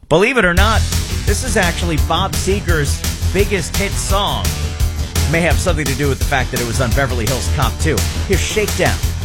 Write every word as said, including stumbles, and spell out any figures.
Believe it or not, this is actually Bob Seger's biggest hit song. May have something to do with the fact that it was on Beverly Hills Cop two. Here's Shakedown